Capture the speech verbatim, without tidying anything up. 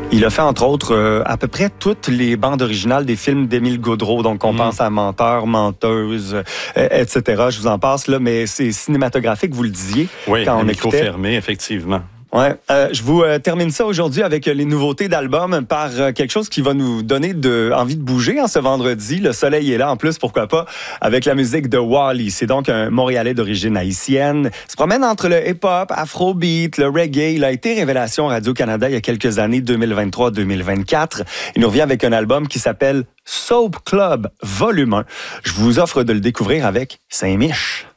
Il a fait, entre autres, euh, à peu près toutes les bandes originales des films d'Émile Gaudreau. Donc, on mmh. pense à Menteur, Menteuse, euh, et cetera. Je vous en passe, là, mais c'est cinématographique, vous le disiez. Oui, quand on on micro écoutait. fermé, effectivement. Ouais, euh, je vous euh, termine ça aujourd'hui avec les nouveautés d'albums par euh, quelque chose qui va nous donner de, envie de bouger en ce vendredi. Le soleil est là en plus, pourquoi pas, avec la musique de Wally. C'est donc un Montréalais d'origine haïtienne. Il se promène entre le hip-hop, afrobeat, le reggae. Il a été révélation Radio-Canada il y a quelques années, deux mille vingt-trois deux mille vingt-quatre. Il nous revient avec un album qui s'appelle Soap Club Volume un. Je vous offre de le découvrir avec Saint-Mich.